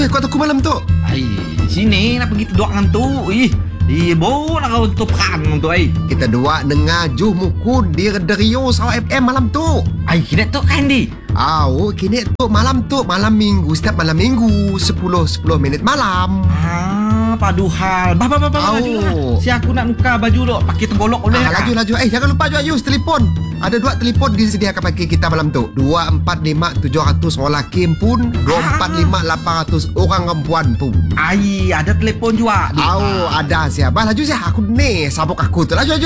kau aku malam tu. Sini nak pergi doak dengan tu. Bo nak kau tu pekan tu Kita dua dengajuh muku di Rio Saw FM malam tu. Kira tu kan di. Kini tu malam minggu, setiap malam minggu 10 minit malam. Padu hal. Baju lah. Si aku nak nukar baju dok, pakai tenggolok boleh. Laju. Jangan lupa Ayus telefon. Ada 2 telefon disediakan pakai kita malam tu. 245-700 orang laki pun, 245-800 orang perempuan pun. Ada telefon juga. Ada siapa? Laju aku ni sabuk aku tu. Laju.